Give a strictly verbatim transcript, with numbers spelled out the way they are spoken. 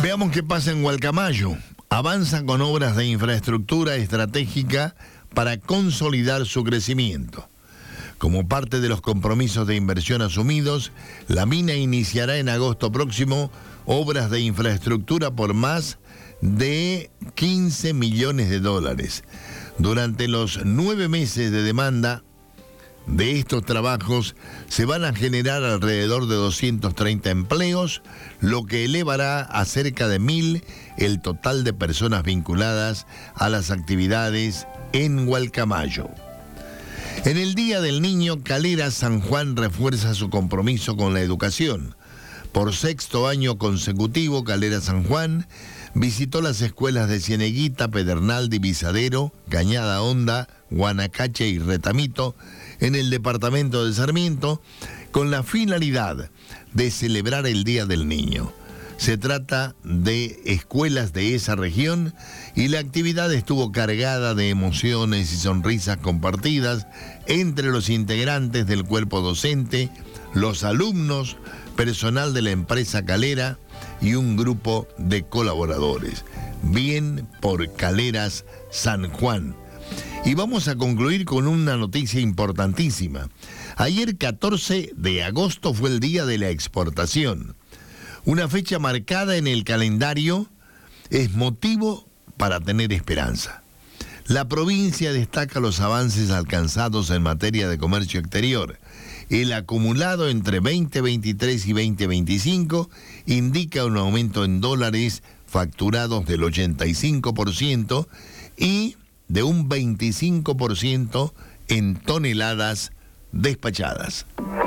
Veamos qué pasa en Gualcamayo. Avanzan con obras de infraestructura estratégica para consolidar su crecimiento. Como parte de los compromisos de inversión asumidos, la mina iniciará en agosto próximo obras de infraestructura por más de quince millones de dólares. Durante los nueve meses de demanda de estos trabajos se van a generar alrededor de doscientos treinta empleos, lo que elevará a cerca de mil el total de personas vinculadas a las actividades en Gualcamayo. En el Día del Niño, Calera San Juan refuerza su compromiso con la educación. Por sexto año consecutivo, Calera San Juan visitó las escuelas de Cieneguita, Pedernal, Divisadero, Cañada Honda, Guanacache y Retamito, en el departamento de Sarmiento, con la finalidad de celebrar el Día del Niño. Se trata de escuelas de esa región y la actividad estuvo cargada de emociones y sonrisas compartidas entre los integrantes del cuerpo docente, los alumnos, personal de la empresa Calera y un grupo de colaboradores. Bien por Caleras San Juan. Y vamos a concluir con una noticia importantísima. Ayer, catorce de agosto, fue el Día de la Exportación. Una fecha marcada en el calendario es motivo para tener esperanza. La provincia destaca los avances alcanzados en materia de comercio exterior. El acumulado entre veinte veintitrés y veinte veinticinco indica un aumento en dólares facturados del ochenta y cinco por ciento y de un veinticinco por ciento en toneladas despachadas.